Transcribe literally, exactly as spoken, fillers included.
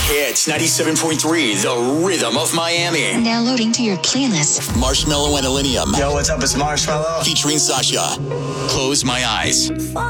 Hits ninety-seven point three, the rhythm of Miami. Downloading to your playlist. Marshmello and Illenium. Yo, what's up? It's Marshmello. Featuring Sasha. Close My Eyes.